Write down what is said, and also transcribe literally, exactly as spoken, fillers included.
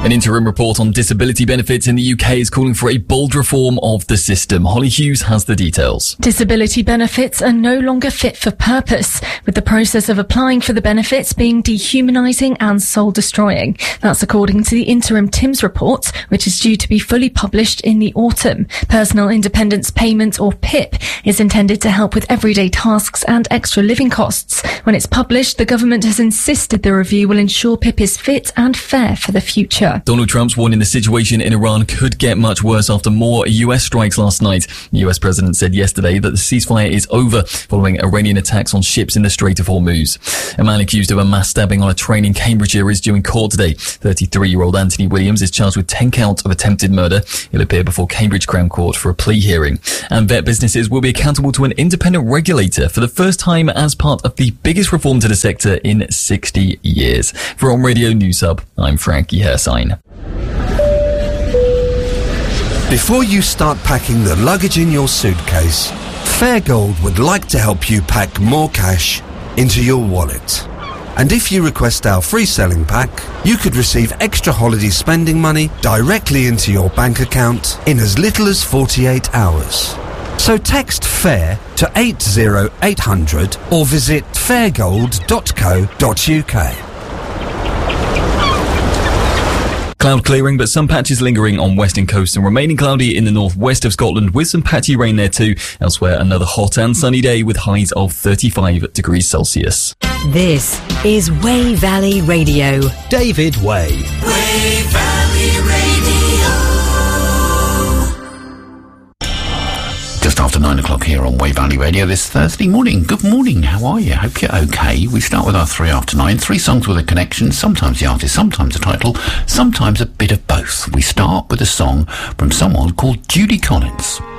An interim report on disability benefits in the U K is calling for a bold reform of the system. Holly Hughes has the details. Disability benefits are no longer fit for purpose, with the process of applying for the benefits being dehumanising and soul-destroying. That's according to the interim TIMS report, which is due to be fully published in the autumn. Personal Independence Payment, or P I P, is intended to help with everyday tasks and extra living costs. When it's published, the government has insisted the review will ensure P I P is fit and fair for the future. Donald Trump's warning the situation in Iran could get much worse after more U S strikes last night. The U S president said yesterday that the ceasefire is over following Iranian attacks on ships in the Strait of Hormuz. A man accused of a mass stabbing on a train in Cambridgeshire is due in court today. thirty-three-year-old Anthony Williams is charged with ten counts of attempted murder. He'll appear before Cambridge Crown Court for a plea hearing. And vet businesses will be accountable to an independent regulator for the first time as part of the biggest reform to the sector in sixty years. For On Radio News Hub, I'm Frankie Hersine. Before you start packing the luggage in your suitcase, Fairgold would like to help you pack more cash into your wallet. And if you request our free selling pack, you could receive extra holiday spending money directly into your bank account in as little as forty-eight hours. So text FAIR to eight zero eight hundred or visit fairgold dot co dot uk. Cloud clearing, but some patches lingering on western coast and remaining cloudy in the northwest of Scotland with some patchy rain there too. Elsewhere, another hot and sunny day with highs of thirty-five degrees Celsius. This is Way Valley Radio. David Way. Way Valley Radio. Just after nine o'clock here on Way Valley Radio this Thursday morning. Good morning, how are you? Hope you're okay. We start with our three after nine. Three songs with a connection, sometimes the artist, sometimes the title, sometimes a bit of both. We start with a song from someone called Judy Collins.